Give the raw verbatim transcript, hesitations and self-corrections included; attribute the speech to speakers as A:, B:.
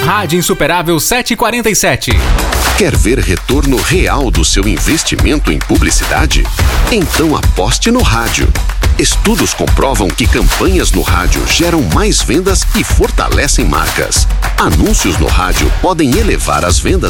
A: Rádio Insuperável setecentos e quarenta e sete.
B: Quer ver retorno real do seu investimento em publicidade? Então aposte no rádio. Estudos comprovam que campanhas no rádio geram mais vendas e fortalecem marcas. Anúncios no rádio podem elevar as vendas